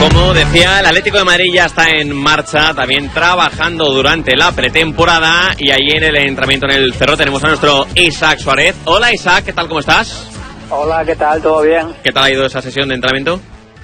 Como decía, el Atlético de Madrid ya está en marcha, también trabajando durante la pretemporada, y allí en el entrenamiento en el Cerro tenemos a nuestro Isaac Suárez. Hola Isaac, ¿qué tal? ¿Cómo estás? Hola, ¿qué tal? ¿Todo bien? ¿Qué tal ha ido esa sesión de entrenamiento?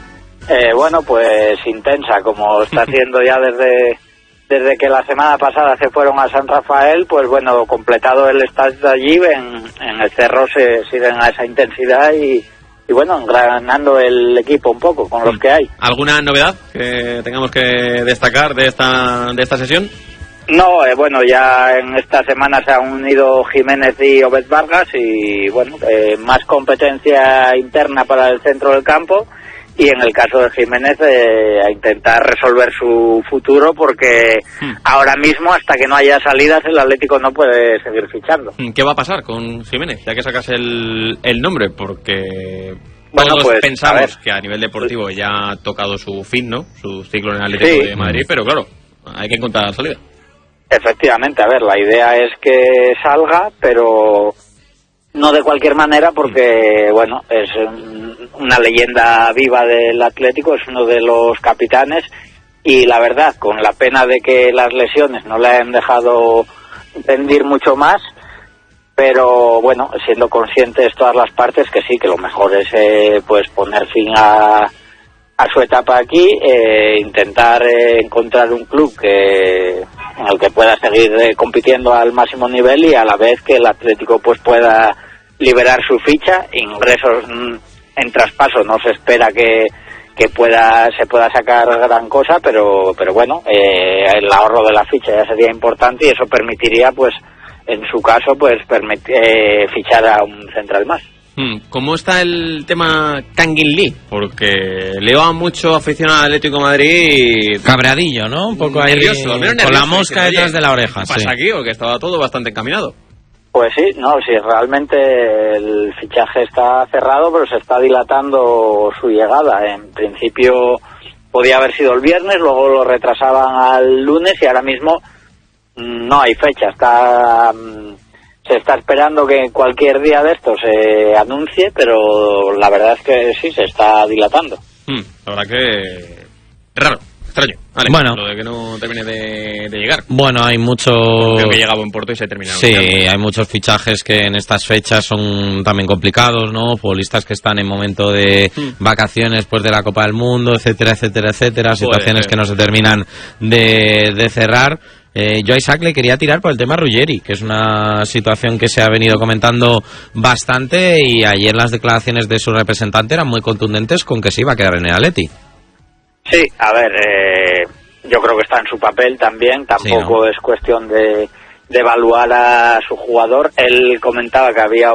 Bueno, pues intensa, como está haciendo ya desde que la semana pasada se fueron a San Rafael. Pues bueno, completado el staff de allí, en el Cerro se siguen a esa intensidad y bueno, engranando el equipo un poco con los que hay. ¿Alguna novedad que tengamos que destacar de esta sesión? No, bueno, ya en esta semana se han unido Jiménez y Obed Vargas y bueno, más competencia interna para el centro del campo, y en el caso de Jiménez a intentar resolver su futuro, porque ahora mismo, hasta que no haya salidas, el Atlético no puede seguir fichando. ¿Qué va a pasar con Jiménez, ya que sacas el nombre? Porque bueno, todos pues, pensamos que a nivel deportivo ya ha tocado su fin, ¿no? Su ciclo en el Atlético de Madrid, pero claro, hay que encontrar salida. Efectivamente, a ver, la idea es que salga, pero no de cualquier manera, porque bueno, es una leyenda viva del Atlético, es uno de los capitanes, y la verdad, con la pena de que las lesiones no le han dejado rendir mucho más, pero bueno, siendo conscientes todas las partes que sí, que lo mejor es pues poner fin a su etapa aquí, intentar encontrar un club en el que pueda seguir compitiendo al máximo nivel, y a la vez que el Atlético pues pueda liberar su ficha. Ingresos en traspaso no se espera que se pueda sacar gran cosa, pero bueno, el ahorro de la ficha ya sería importante, y eso permitiría, pues en su caso, pues fichar a un central más. ¿Cómo está el tema Kangin Lee? Porque leo a mucho aficionado al Atlético de Madrid cabreadillo, ¿no? Un poco nervioso, ahí con la mosca detrás de la oreja. ¿Qué pasa aquí? Porque estaba todo bastante encaminado. Pues sí, realmente el fichaje está cerrado, pero se está dilatando su llegada. En principio podía haber sido el viernes, luego lo retrasaban al lunes, y ahora mismo no hay fecha. Se está esperando que cualquier día de estos se anuncie, pero la verdad es que sí, se está dilatando. La verdad que raro, extraño. Vale, bueno, lo de que no termine de llegar. Bueno, hay mucho... Creo que llega a buen puerto y se termina. Sí, hay muchos fichajes que en estas fechas son también complicados, ¿no? Futbolistas que están en momento de vacaciones pues de la Copa del Mundo, etcétera, etcétera, etcétera. Situaciones que no se terminan de cerrar. Yo a Isaac le quería tirar por el tema Ruggeri, que es una situación que se ha venido comentando bastante, y ayer las declaraciones de su representante eran muy contundentes con que se iba a quedar en el Atleti. Sí, a ver, yo creo que está en su papel también, tampoco es cuestión de evaluar a su jugador. Él comentaba que había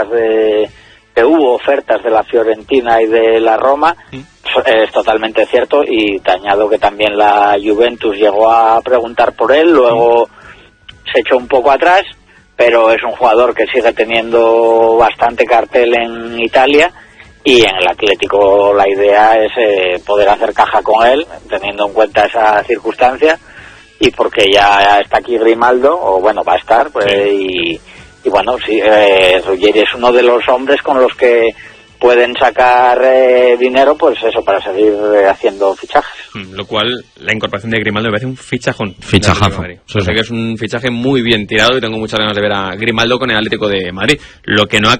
que hubo ofertas de la Fiorentina y de la Roma. Es totalmente cierto, y te añado que también la Juventus llegó a preguntar por él, luego se echó un poco atrás, pero es un jugador que sigue teniendo bastante cartel en Italia, y en el Atlético la idea es poder hacer caja con él, teniendo en cuenta esa circunstancia, y porque ya está aquí Grimaldo, o bueno, va a estar, pues, y bueno, sí, Ruggeri es uno de los hombres con los que pueden sacar dinero, pues eso, para seguir haciendo fichajes. Lo cual, la incorporación de Grimaldo me parece un fichajón. Fichajazo. Sé que es un fichaje muy bien tirado, y tengo muchas ganas de ver a Grimaldo con el Atlético de Madrid. Lo que no ha